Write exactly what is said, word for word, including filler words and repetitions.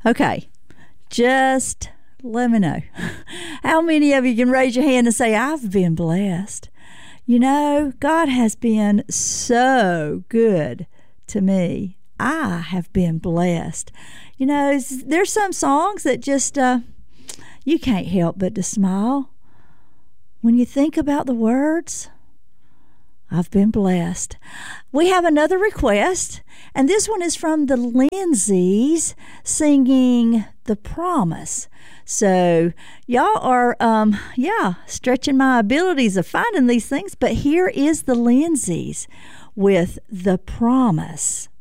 Okay, just let me know. How many of you can raise your hand and say, I've been blessed? You know, God has been so good to me. I have been blessed. You know, there's some songs that just, uh, you can't help but to smile when you think about the words. I've been blessed. We have another request, and this one is from the Lindsays singing The Promise. So y'all are, um, yeah, stretching my abilities of finding these things, but here is the Lindsays with The Promise.